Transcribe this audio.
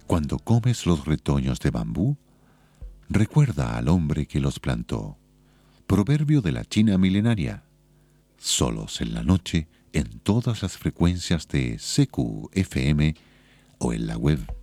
Cuando comes los retoños de bambú, recuerda al hombre que los plantó. Proverbio de la China milenaria. Solos en la noche, en todas las frecuencias de CQFM o en la web